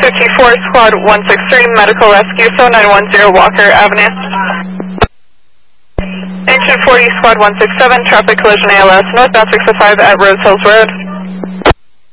54, Squad 163, Medical Rescue, 0910 Walker Avenue. Engine 40, Squad 167, traffic collision ALS, northbound 605 at Rose Hills Road.